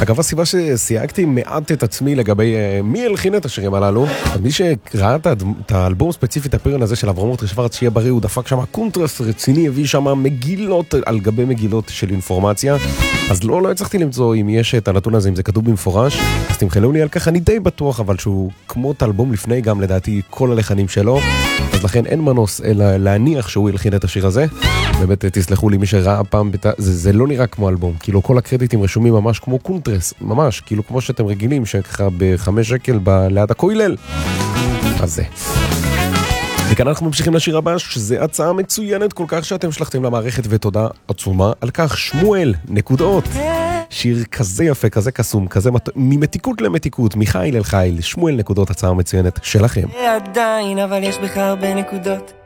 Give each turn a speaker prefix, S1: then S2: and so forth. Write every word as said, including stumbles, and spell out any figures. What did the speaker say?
S1: אגב, הסיבה שסייגתי מעט את עצמי לגבי uh, מי הלחין את השירים הללו, מי שראה את האלבום ספציפית הפריון הזה של אברמוט שוורץ, שיהיה בריא, הוא דפק שם קונטרס רציני, הביא שם מגילות על גבי מגילות של אינפורמציה, אז לא, לא הצלחתי למצוא אם יש את הנתון הזה, אם זה כתוב במפורש, אז תמחלו לי על כך, אני די בטוח, אבל שהוא כמו את האלבום לפני גם לדעתי כל הלחנים שלו, אז לכן אין מנוס אלא להניח שהוא הלחין את השיר הזה. באמת תסלחו לי מי שראה פעם, בת... זה, זה לא נראה כמו אלבום, כאילו כל הקרדיטים רשומים ממש כמו קונטרס, ממש, כאילו כמו שאתם רגילים, שככה בחמש שקל ב... ליד הכוילל. אז זה. וכאן אנחנו ממשיכים לשיר הבא, שזה הצעה מצוינת כל כך שאתם שלחתם למערכת, ותודה עצומה על כך. שמואל, נקודות. שיר כזה יפה, כזה קסום, כזה מת... ממתיקות למתיקות, מחיל אל חיל. שמואל, נקודות, הצעה מצוינת שלכם.
S2: עדיין, אבל יש בך הרבה נקודות.